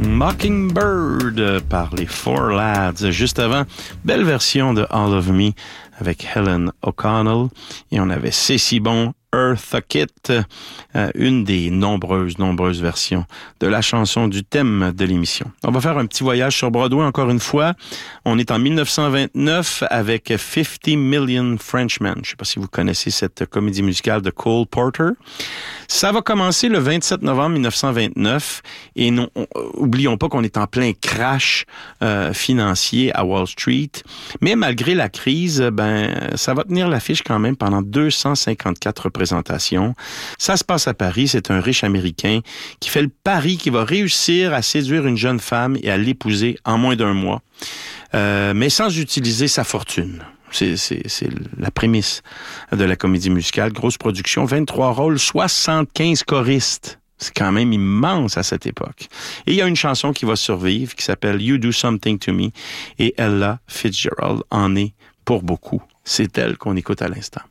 Mockingbird par les Four Lads. Juste avant, belle version de All of Me avec Helen O'Connell. Et on avait C'est si bon, Eartha Kitt, une des nombreuses versions de la chanson du thème de l'émission. On va faire un petit voyage sur Broadway encore une fois. On est en 1929 avec 50 Million Frenchmen. Je ne sais pas si vous connaissez cette comédie musicale de Cole Porter. Ça va commencer le 27 novembre 1929 et oublions pas qu'on est en plein crash financier à Wall Street. Mais malgré la crise, ça va tenir l'affiche quand même pendant 254 représentations. Ça se passe à Paris. C'est un riche Américain qui fait le pari qu'il va réussir à séduire une jeune femme et à l'épouser en moins d'un mois, mais sans utiliser sa fortune. C'est la prémisse de la comédie musicale. Grosse production, 23 rôles, 75 choristes. C'est quand même immense à cette époque. Et il y a une chanson qui va survivre, qui s'appelle You Do Something to Me, et Ella Fitzgerald en est pour beaucoup. C'est elle qu'on écoute à l'instant.